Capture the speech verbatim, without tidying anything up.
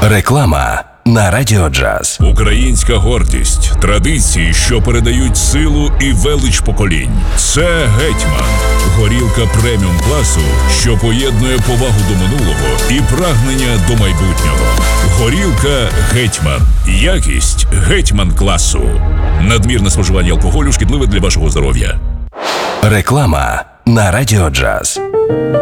Реклама на Радіо Джаз. Українська гордість, традиції, що передають силу і велич поколінь. Це Гетьман. Горілка преміум класу, що поєднує повагу до минулого і прагнення до майбутнього. Горілка Гетьман. Якість Гетьман класу. Надмірне споживання алкоголю шкідливе для вашого здоров'я. Реклама на Радіо Джаз.